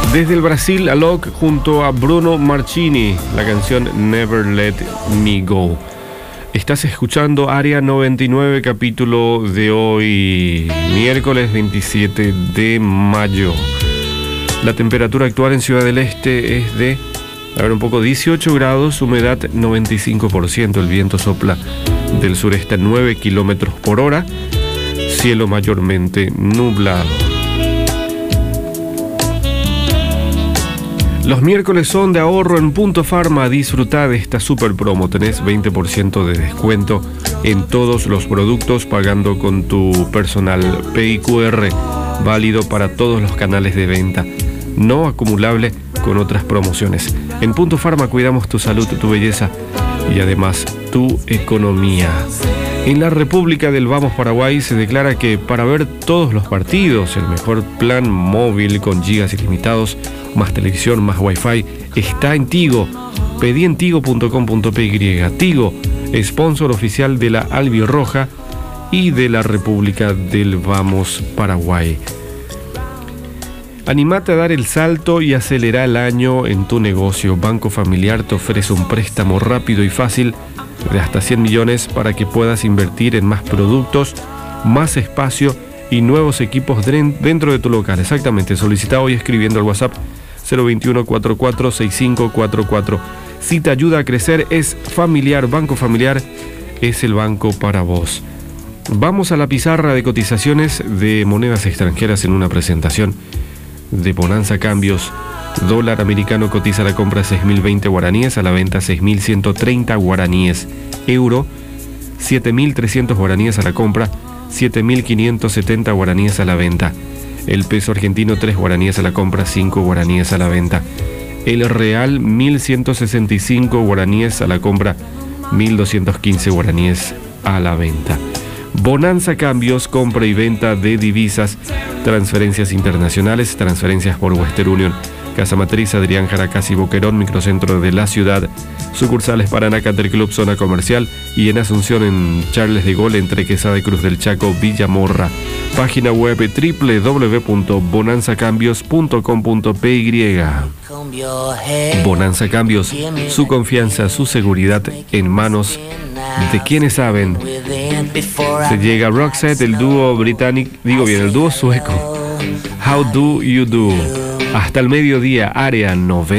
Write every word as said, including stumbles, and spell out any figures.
Desde el Brasil, Alok junto a Bruno Marchini, la canción Never Let Me Go. Estás escuchando Área noventa y nueve, capítulo de hoy, miércoles veintisiete de mayo. La temperatura actual en Ciudad del Este es de, a ver un poco, dieciocho grados, humedad noventa y cinco por ciento, el viento sopla del sureste a nueve kilómetros por hora, cielo mayormente nublado. Los miércoles son de ahorro en Punto Pharma. Disfruta de esta super promo. Tenés veinte por ciento de descuento en todos los productos pagando con tu personal P I Q R, válido para todos los canales de venta, no acumulable con otras promociones. En Punto Pharma cuidamos tu salud, tu belleza y además tu economía. En la República del Vamos Paraguay se declara que para ver todos los partidos, el mejor plan móvil con gigas ilimitados, más televisión, más wifi, está en Tigo. Pedí en tigo punto com punto p y. Tigo, sponsor oficial de la Albirroja y de la República del Vamos Paraguay. Animate a dar el salto y acelera el año en tu negocio. Banco Familiar te ofrece un préstamo rápido y fácil de hasta cien millones para que puedas invertir en más productos, más espacio y nuevos equipos dentro de tu local. Exactamente, solicita hoy escribiendo al WhatsApp cero veintiuno, cuarenta y cuatro, sesenta y cinco cuarenta y cuatro. Si te ayuda a crecer, es Familiar. Banco Familiar es el banco para vos. Vamos a la pizarra de cotizaciones de monedas extranjeras en una presentación de Bonanza Cambios. Dólar americano cotiza a la compra seis mil veinte guaraníes, a la venta seis mil ciento treinta guaraníes. Euro, siete mil trescientos guaraníes a la compra, siete mil quinientos setenta guaraníes a la venta. El peso argentino, tres guaraníes a la compra, cinco guaraníes a la venta. El real, mil ciento sesenta y cinco guaraníes a la compra, mil doscientos quince guaraníes a la venta. Bonanza Cambios, compra y venta de divisas, transferencias internacionales, transferencias por Western Union, Casa Matriz, Adrián Jaracas y Boquerón, microcentro de la ciudad. Sucursales Paraná, Country Club, zona comercial, y en Asunción, en Charles de Gaulle, entre Quesada y Cruz del Chaco, Villamorra. Página web doble u doble u doble u punto bonanza cambios punto com punto p y. Bonanza Cambios, su confianza, su seguridad en manos de quienes saben. Se llega Roxette, el dúo británico, digo bien, el dúo sueco. How Do You Do. Hasta el mediodía, Área noventa.